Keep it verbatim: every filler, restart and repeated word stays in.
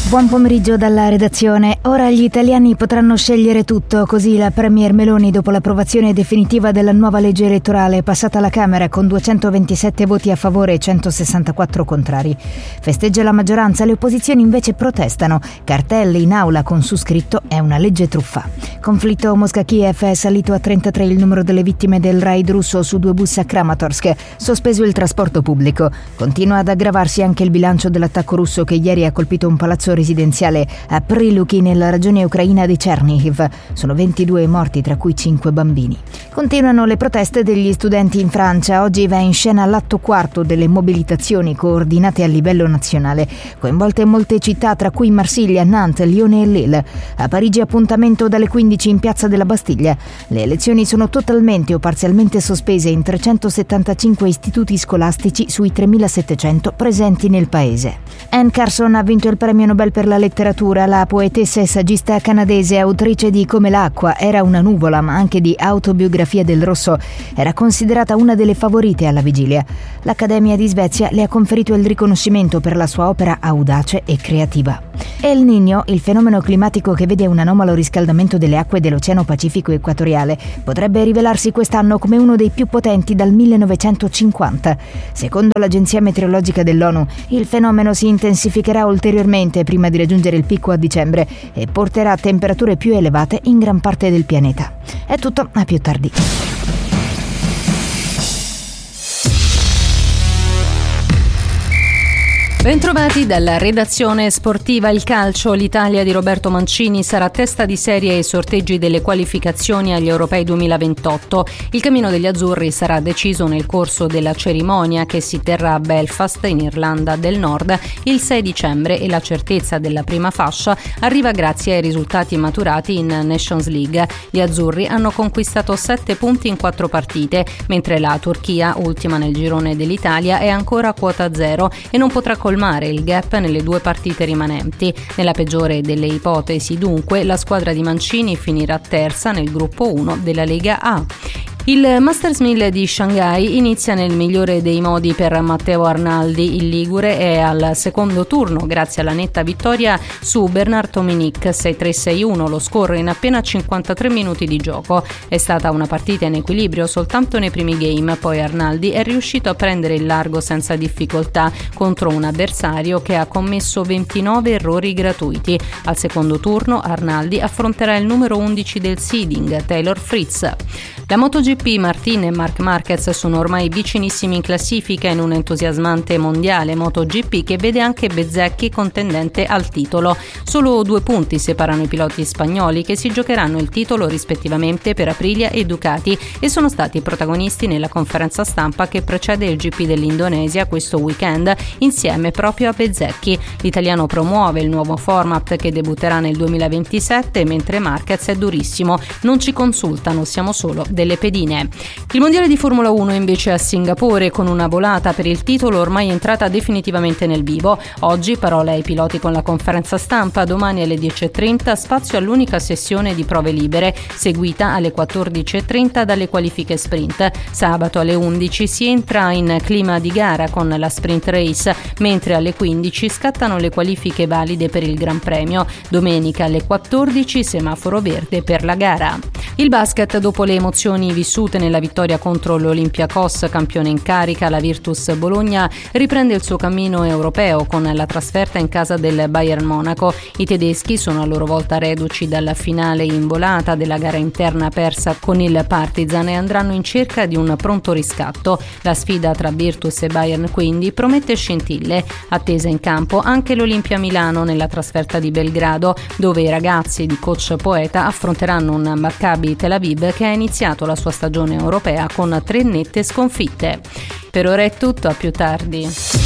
Buon pomeriggio dalla redazione. Ora gli italiani potranno scegliere tutto, così la premier Meloni, dopo l'approvazione definitiva della nuova legge elettorale passata alla Camera con duecentoventisette voti a favore e centosessantaquattro contrari. Festeggia la maggioranza, le opposizioni invece protestano. Cartelli in aula con su scritto "È una legge truffa". Conflitto Mosca-Kiev, è salito a trentatré il numero delle vittime del raid russo su due bus a Kramatorsk. Sospeso il trasporto pubblico. Continua ad aggravarsi anche il bilancio dell'attacco russo che ieri ha colpito un palazzo residenziale a Priluki nella regione ucraina di Chernihiv. Sono ventidue morti, tra cui cinque bambini. Continuano le proteste degli studenti in Francia. Oggi va in scena l'atto quarto delle mobilitazioni coordinate a livello nazionale, coinvolte molte città, tra cui Marsiglia, Nantes, Lione e Lille. A Parigi appuntamento dalle quindici in piazza della Bastiglia. Le lezioni sono totalmente o parzialmente sospese in trecentosettantacinque istituti scolastici sui tremilasettecento presenti nel paese. Anne Carson ha vinto il premio Nobel per la letteratura. La poetessa e saggista canadese, autrice di Come l'acqua era una nuvola, ma anche di Autobiografia del rosso, era considerata una delle favorite alla vigilia. L'Accademia di Svezia le ha conferito il riconoscimento per la sua opera audace e creativa. El Niño, il fenomeno climatico che vede un anomalo riscaldamento delle acque dell'Oceano Pacifico equatoriale, potrebbe rivelarsi quest'anno come uno dei più potenti dal millenovecentocinquanta. Secondo l'Agenzia Meteorologica dell'ONU, il fenomeno si intensificherà ulteriormente prima di raggiungere il picco a dicembre e porterà a temperature più elevate in gran parte del pianeta. È tutto, a più tardi. Bentrovati dalla redazione sportiva. Il calcio, l'Italia di Roberto Mancini sarà testa di serie ai sorteggi delle qualificazioni agli Europei duemilaventotto. Il cammino degli azzurri sarà deciso nel corso della cerimonia che si terrà a Belfast, in Irlanda del Nord, il sei dicembre, e la certezza della prima fascia arriva grazie ai risultati maturati in Nations League. Gli azzurri hanno conquistato sette punti in quattro partite, mentre la Turchia, ultima nel girone dell'Italia, è ancora a quota zero e non potrà colmare il gap nelle due partite rimanenti. Nella peggiore delle ipotesi, dunque, la squadra di Mancini finirà terza nel gruppo uno della Lega A. Il Masters mille di Shanghai inizia nel migliore dei modi per Matteo Arnaldi. Il ligure è al secondo turno grazie alla netta vittoria su Bernard Tomic sei tre sei uno, lo score in appena cinquantatré minuti di gioco. È stata una partita in equilibrio soltanto nei primi game, poi Arnaldi è riuscito a prendere il largo senza difficoltà contro un avversario che ha commesso ventinove errori gratuiti. Al secondo turno Arnaldi affronterà il numero undici del seeding, Taylor Fritz. La MotoGP, Martin e Marc Marquez sono ormai vicinissimi in classifica in un entusiasmante mondiale MotoGP che vede anche Bezzecchi contendente al titolo. Solo due punti separano i piloti spagnoli che si giocheranno il titolo rispettivamente per Aprilia e Ducati e sono stati protagonisti nella conferenza stampa che precede il G P dell'Indonesia questo weekend insieme proprio a Bezzecchi. L'italiano promuove il nuovo format che debutterà nel duemilaventisette, mentre Marquez è durissimo: non ci consultano, siamo solo delle pedine. Il mondiale di Formula uno invece a Singapore, con una volata per il titolo ormai entrata definitivamente nel vivo. Oggi parole ai piloti con la conferenza stampa, domani alle dieci e trenta spazio all'unica sessione di prove libere, seguita alle quattordici e trenta dalle qualifiche sprint. Sabato alle undici si entra in clima di gara con la sprint race, mentre alle quindici scattano le qualifiche valide per il Gran Premio. Domenica alle quattordici semaforo verde per la gara. Il basket, dopo le emozioni vissute nella vittoria contro l'Olympiakos, campione in carica, la Virtus Bologna riprende il suo cammino europeo con la trasferta in casa del Bayern Monaco. I tedeschi sono a loro volta reduci dalla finale in volata della gara interna persa con il Partizan e andranno in cerca di un pronto riscatto. La sfida tra Virtus e Bayern quindi promette scintille. Attesa in campo anche l'Olimpia Milano nella trasferta di Belgrado, dove i ragazzi di coach Poeta affronteranno un Maccabi Tel Aviv che ha iniziato la sua stagione europea con tre nette sconfitte. Per ora è tutto, a più tardi.